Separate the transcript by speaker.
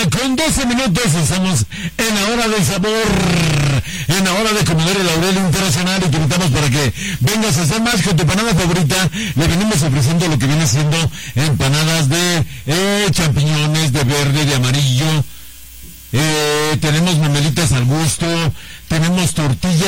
Speaker 1: con 12 minutos estamos en la hora del sabor, en la hora de Comedor El Laurel Internacional, y te invitamos para que vengas a hacer más con tu empanada favorita. Le venimos ofreciendo lo que viene siendo empanadas de champiñones, de verde, de amarillo. Tenemos memelitas al gusto, tenemos tortillas